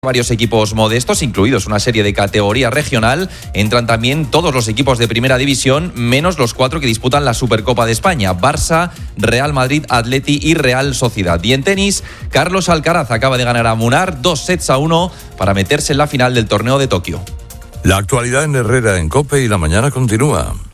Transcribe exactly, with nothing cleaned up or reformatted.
Varios equipos modestos, incluidos una serie de categoría regional. Entran también todos los equipos de primera división, menos los cuatro que disputan la Supercopa de España: Barça, Real Madrid, Atleti y Real Sociedad. Y en tenis, Carlos Alcaraz acaba de ganar a Munar dos sets a uno para meterse en la final del torneo de Tokio. La actualidad en Herrera en COPE y la mañana continúa.